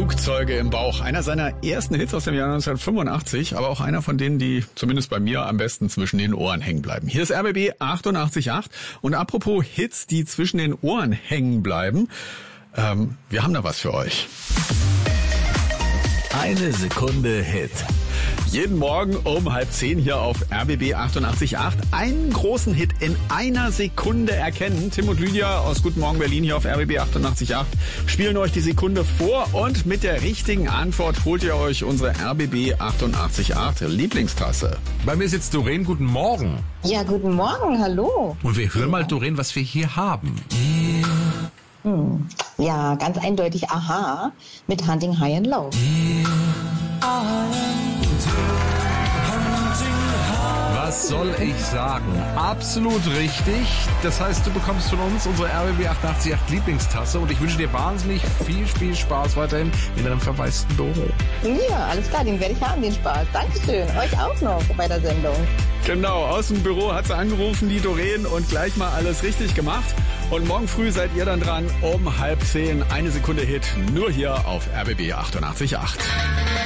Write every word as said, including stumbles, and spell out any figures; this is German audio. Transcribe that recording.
Flugzeuge im Bauch. Einer seiner ersten Hits aus dem Jahr neunzehnhundertfünfundachtzig, aber auch einer von denen, die zumindest bei mir am besten zwischen den Ohren hängen bleiben. Hier ist R B B achtundachtzig Komma acht und apropos Hits, die zwischen den Ohren hängen bleiben, ähm, wir haben da was für euch. Eine Sekunde Hit. Jeden Morgen um halb zehn hier auf R B B achtundachtzig Komma acht einen großen Hit in einer Sekunde erkennen. Tim und Lydia aus Guten Morgen Berlin hier auf R B B achtundachtzig Komma acht spielen euch die Sekunde vor und mit der richtigen Antwort holt ihr euch unsere R B B achtundachtzig Komma acht Lieblingstasse. Bei mir sitzt Doreen, guten Morgen. Ja, guten Morgen, hallo. Und wir hören mal, Doreen, was wir hier haben. Hm. Ja, ganz eindeutig Aha mit Hunting High and Low. Was soll ich sagen? Absolut richtig. Das heißt, du bekommst von uns unsere R B B achtundachtzig Komma acht Lieblingstasse und ich wünsche dir wahnsinnig viel, viel Spaß weiterhin in deinem verwaisten Büro. Ja, alles klar, den werde ich haben, den Spaß. Dankeschön. Euch auch noch bei der Sendung. Genau, aus dem Büro hat sie angerufen, die Doreen, und gleich mal alles richtig gemacht. Und morgen früh seid ihr dann dran um halb zehn. Eine Sekunde Hit, nur hier auf R B B achtundachtzig Komma acht.